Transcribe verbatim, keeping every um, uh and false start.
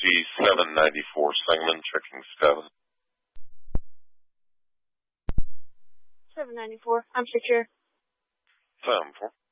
seven ninety-four Sangamon, checking status. seven ninety-four, I'm secure. seven four.